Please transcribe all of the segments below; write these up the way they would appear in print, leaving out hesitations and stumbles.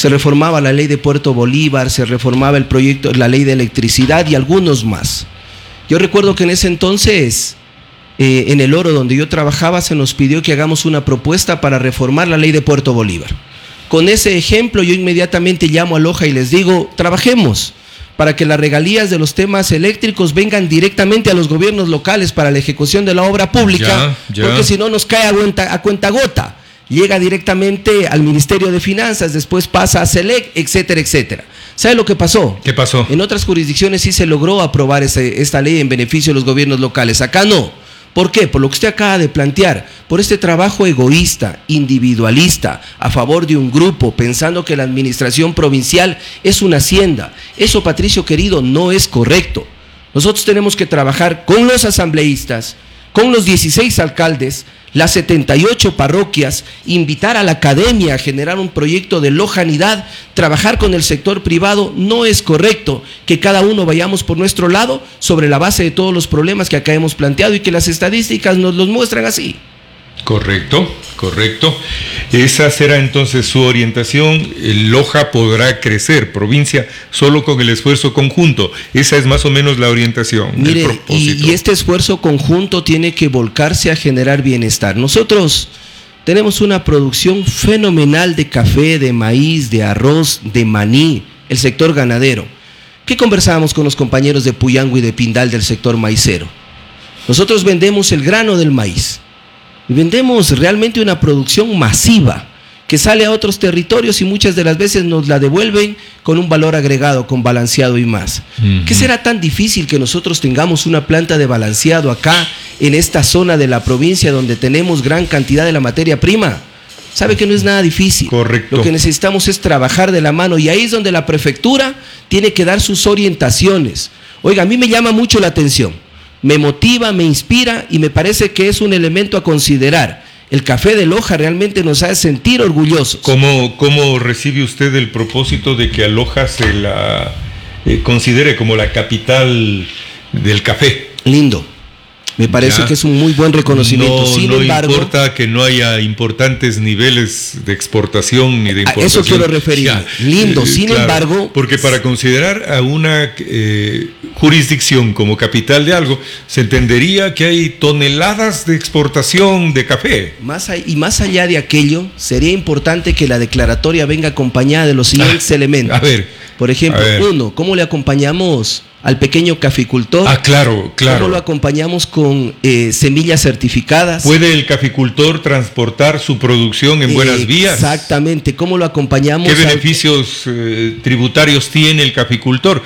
Se reformaba la ley de Puerto Bolívar, se reformaba el proyecto, la ley de electricidad y algunos más. Yo recuerdo que en ese entonces, en el Oro donde yo trabajaba, se nos pidió que hagamos una propuesta para reformar la ley de Puerto Bolívar. Con ese ejemplo yo inmediatamente llamo a Loja y les digo, trabajemos para que las regalías de los temas eléctricos vengan directamente a los gobiernos locales para la ejecución de la obra pública, porque si no nos cae a cuentagota. Llega directamente al Ministerio de Finanzas, después pasa a SELEC, etcétera, etcétera. ¿Sabe lo que pasó? ¿Qué pasó? En otras jurisdicciones sí se logró aprobar esta ley en beneficio de los gobiernos locales. Acá no. ¿Por qué? Por lo que usted acaba de plantear, por este trabajo egoísta, individualista, a favor de un grupo, pensando que la administración provincial es una hacienda. Eso, Patricio querido, no es correcto. Nosotros tenemos que trabajar con los asambleístas, con los 16 alcaldes, las 78 parroquias, invitar a la academia a generar un proyecto de lojanidad, trabajar con el sector privado. No es correcto que cada uno vayamos por nuestro lado sobre la base de todos los problemas que acá hemos planteado y que las estadísticas nos los muestran así. Correcto. Esa será entonces su orientación. Loja podrá crecer, provincia, solo con el esfuerzo conjunto. Esa es más o menos la orientación. Mire, y este esfuerzo conjunto tiene que volcarse a generar bienestar. Nosotros tenemos una producción fenomenal de café, de maíz, de arroz, de maní, el sector ganadero. ¿Qué conversábamos con los compañeros de Puyango y de Pindal del sector maicero? Nosotros vendemos el grano del maíz. Y vendemos realmente una producción masiva que sale a otros territorios y muchas de las veces nos la devuelven con un valor agregado, con balanceado y más. ¿Qué será tan difícil que nosotros tengamos una planta de balanceado acá en esta zona de la provincia donde tenemos gran cantidad de la materia prima? Sabe que no es nada difícil. Correcto. Lo que necesitamos es trabajar de la mano y ahí es donde la prefectura tiene que dar sus orientaciones. Oiga, a mí me llama mucho la atención. Me motiva, me inspira y me parece que es un elemento a considerar. El café de Loja realmente nos hace sentir orgullosos. ¿Cómo recibe usted el propósito de que a Loja se la considere como la capital del café? Lindo. Me parece que es un muy buen reconocimiento. Sin embargo, importa que no haya importantes niveles de exportación ni de importación. A eso quiero referirme. Lindo, sin embargo. Porque para considerar a una jurisdicción como capital de algo, se entendería que hay toneladas de exportación de café. Más allá de aquello, sería importante que la declaratoria venga acompañada de los siguientes elementos. A ver. Por ejemplo, uno, ¿cómo le acompañamos al pequeño caficultor? Claro. ¿Cómo lo acompañamos con semillas certificadas? ¿Puede el caficultor transportar su producción en buenas vías? Exactamente. ¿Cómo lo acompañamos? ¿Qué beneficios tributarios tiene el caficultor?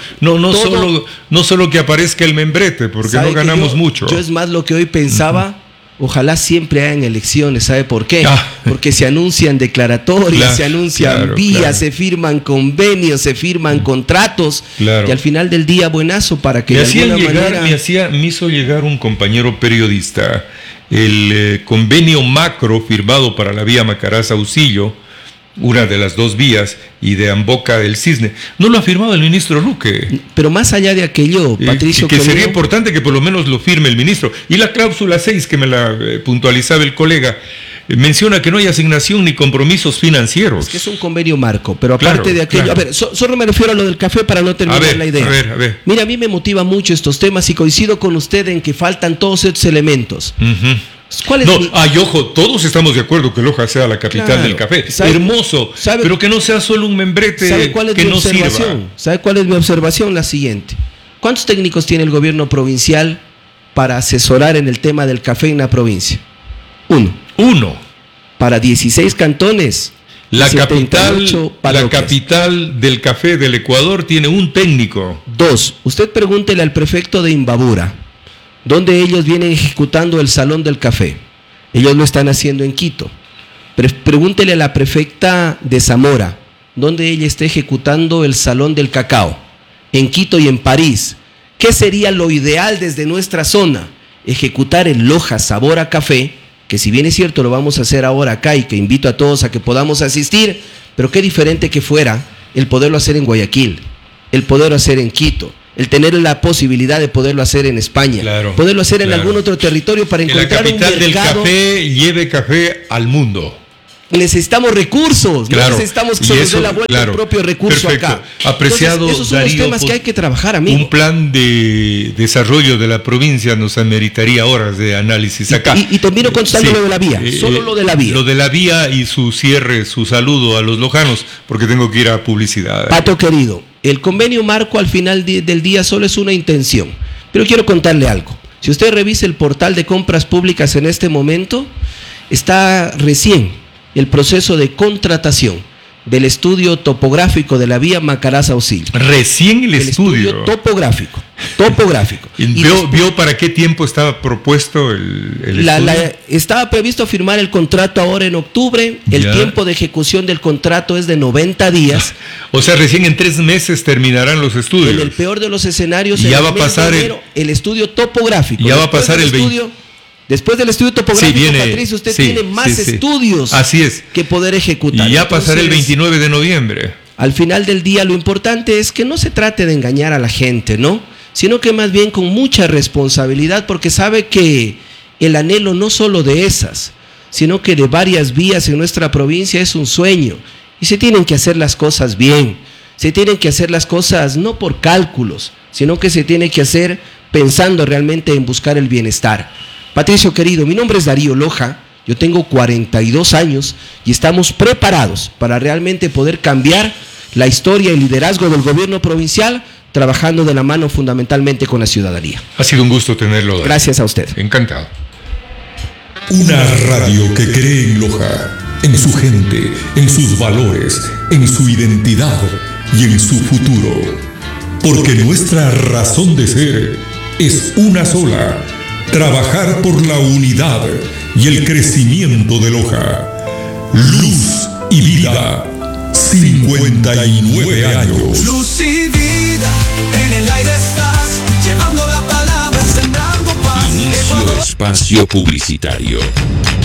No solo que aparezca el membrete, porque no ganamos mucho. Yo es más lo que hoy pensaba. Ojalá siempre hayan elecciones, ¿sabe por qué? Porque se anuncian declaratorias, se anuncian vías, se firman convenios, se firman contratos, y al final del día buenazo para que me hizo llegar un compañero periodista el convenio macro firmado para la vía Macará-Saucillo, una de las dos vías, y de Amboca del Cisne. No lo ha firmado el ministro Luque. Pero más allá de aquello, Patricio, que sería importante que por lo menos lo firme el ministro. Y la cláusula 6, que me la puntualizaba el colega, menciona que no hay asignación ni compromisos financieros. Es que es un convenio marco, pero aparte de aquello... A ver, solo me refiero a lo del café para no terminar la idea. A ver. Mira, a mí me motiva mucho estos temas y coincido con usted en que faltan todos estos elementos. Ojo, todos estamos de acuerdo que Loja sea la capital del café. Hermoso, pero que no sea solo un membrete que no sirva. ¿Sabe cuál es mi observación? La siguiente. ¿Cuántos técnicos tiene el gobierno provincial para asesorar en el tema del café en la provincia? Uno. Para 16 cantones. La capital del café del Ecuador tiene un técnico. 2. Usted pregúntele al prefecto de Imbabura, donde ellos vienen ejecutando el Salón del Café. Ellos lo están haciendo en Quito. Pregúntele a la prefecta de Zamora, donde ella está ejecutando el Salón del Cacao, en Quito y en París. ¿Qué sería lo ideal desde nuestra zona? Ejecutar en Loja sabor a café, que si bien es cierto lo vamos a hacer ahora acá y que invito a todos a que podamos asistir, pero qué diferente que fuera el poderlo hacer en Guayaquil, el poderlo hacer en Quito, el tener la posibilidad de poderlo hacer en España, poderlo hacer en algún otro territorio para encontrar un mercado. Que la capital del café lleve café al mundo. necesitamos recursos, claro, no necesitamos que se nos dé la vuelta el propio recurso acá. Apreciado. Entonces, esos son Darío, los temas que hay que trabajar, amigo. Un plan de desarrollo de la provincia nos ameritaría horas de análisis acá. Y termino contestando lo de la vía, solo lo de la vía. Lo de la vía y su cierre, su saludo a los lojanos, porque tengo que ir a publicidad. Pato querido, el convenio marco al final del día solo es una intención, pero quiero contarle algo. Si usted revisa el portal de compras públicas en este momento, está recién el proceso de contratación del estudio topográfico de la vía Macarás-Auxillo. Recién el estudio topográfico. ¿Vio para qué tiempo estaba propuesto el estudio? Estaba previsto firmar el contrato ahora en octubre. El tiempo de ejecución del contrato es de 90 días. O sea, recién en 3 meses terminarán los estudios. En el peor de los escenarios, ya va a pasar el estudio topográfico. Ya va a pasar el 20. Después del estudio topográfico, Patricio, usted tiene más estudios que poder ejecutar. Y ya pasará el 29 de noviembre. Al final del día, lo importante es que no se trate de engañar a la gente, ¿no? Sino que más bien con mucha responsabilidad, porque sabe que el anhelo no solo de esas, sino que de varias vías en nuestra provincia es un sueño. Y se tienen que hacer las cosas bien. Se tienen que hacer las cosas no por cálculos, sino que se tiene que hacer pensando realmente en buscar el bienestar. Patricio querido, mi nombre es Darío Loja, yo tengo 42 años y estamos preparados para realmente poder cambiar la historia y liderazgo del gobierno provincial, trabajando de la mano fundamentalmente con la ciudadanía. Ha sido un gusto tenerlo, Darío. Gracias a usted. Encantado. Una radio que cree en Loja, en su gente, en sus valores, en su identidad y en su futuro. Porque nuestra razón de ser es una sola: trabajar por la unidad y el crecimiento de Loja. Luz y vida, 59 años. Luz y vida, en el aire estás, llevando la palabra, sembrando paz. Inicio espacio publicitario.